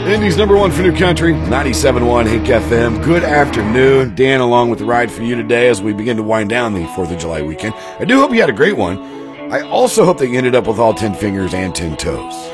Indy's number one for new country, 97.1 Hink FM. Good afternoon. Dan along with the ride for you today as we begin to wind down the 4th of July weekend. I do hope you had a great one. I also hope that you ended up with all 10 fingers and 10 toes.